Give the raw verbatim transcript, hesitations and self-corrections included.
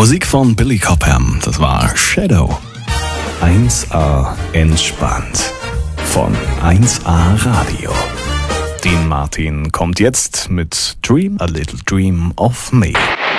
Musik von Billy Cobham, das war Shadow. eins A entspannt von eins A Radio. Dean Martin kommt jetzt mit Dream a Little Dream of Me.